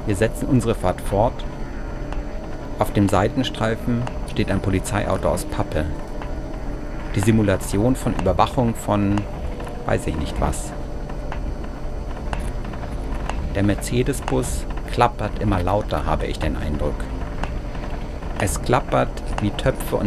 Wir setzen unsere Fahrt fort. Auf dem Seitenstreifen steht ein Polizeiauto aus Pappe. Die Simulation von Überwachung von weiß ich nicht was. Der Mercedes-Bus klappert immer lauter, habe ich den Eindruck. Es klappert wie Töpfe und